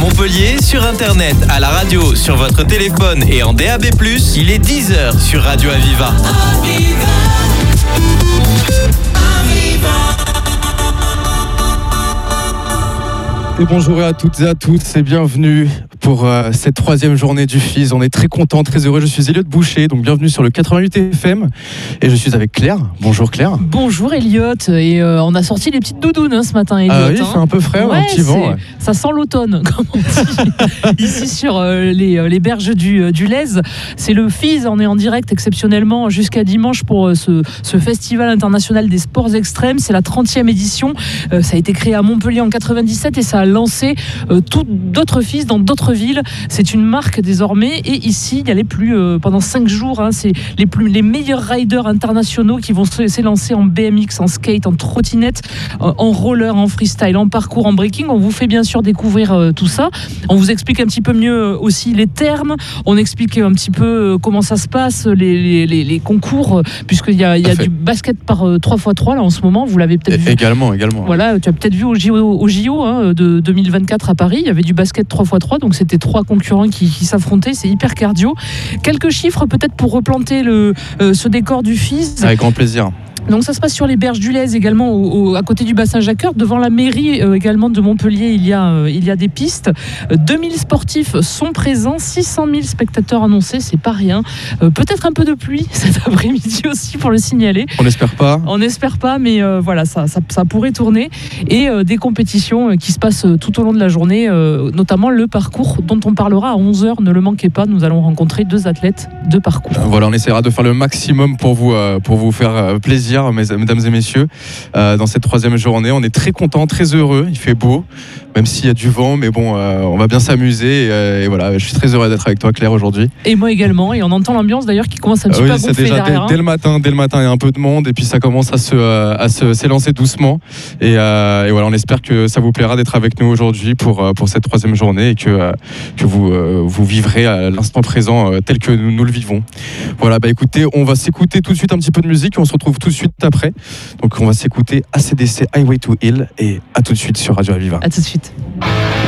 Montpellier, sur internet, à la radio, sur votre téléphone et en DAB+, il est 10h sur Radio Aviva. Et bonjour à toutes et à tous et bienvenue pour cette troisième journée du FIS. On est très content, très heureux. Je suis Elliot Boucher, donc bienvenue sur le 88 FM et je suis avec Claire. Bonjour Claire. Bonjour Elliot. Et on a sorti les petites doudounes ce matin, Elliot. Oui, il fait un peu frais, un petit vent. Ouais. Ça sent l'automne, comme on dit. Ici sur les berges du Lez. C'est le FIS, on est en direct exceptionnellement jusqu'à dimanche pour ce Festival international des sports extrêmes. C'est la 30e édition. Ça a été créé à Montpellier en 97 et ça a lancé d'autres FIS dans d'autres villes. C'est une marque désormais et ici il y a les plus pendant 5 jours c'est les meilleurs riders internationaux qui vont s'élancer en BMX, en skate, en trottinette, en roller, en freestyle, en parcours, en breaking. On vous fait bien sûr découvrir tout ça. On vous explique un petit peu mieux aussi les termes. On explique un petit peu comment ça se passe, les concours, puisqu'il y a du basket par 3x3 là en ce moment. Vous l'avez peut-être vu. Également. Voilà, tu as peut-être vu au JO de 2024 à Paris, il y avait du basket 3x3, donc c'était 3 concurrents qui s'affrontaient, c'est hyper cardio. Quelques chiffres peut-être pour replanter ce décor du FIS. Avec grand plaisir. Donc ça se passe sur les berges du Lez également, à côté du bassin Jacqueur. Devant la mairie également de Montpellier, il y a des pistes. 2000 sportifs sont présents, 600 000 spectateurs annoncés, c'est pas rien. Peut-être un peu de pluie cet après-midi aussi pour le signaler. On n'espère pas. On n'espère pas, mais voilà, ça pourrait tourner. Et des compétitions qui se passent tout au long de la journée, notamment le parcours dont on parlera à 11h. Ne le manquez pas, nous allons rencontrer 2 athlètes de parcours. Voilà, on essaiera de faire le maximum pour vous faire plaisir, mesdames et messieurs, dans cette troisième journée. On est très contents, très heureux, il fait beau, même s'il y a du vent, mais bon, on va bien s'amuser et voilà, je suis très heureux d'être avec toi Claire aujourd'hui. Et moi également, et on entend l'ambiance d'ailleurs qui commence un petit peu à gonfler derrière. Dès le matin, il y a un peu de monde et puis ça commence à s'élancer doucement et voilà, on espère que ça vous plaira d'être avec nous aujourd'hui pour cette troisième journée et que vous vivrez à l'instant présent tel que nous le vivons. Voilà, écoutez, on va s'écouter tout de suite un petit peu de musique et on se retrouve tout de suite après. Donc on va s'écouter AC/DC Highway to Hell et à tout de suite sur Radio Aviva. À tout de suite.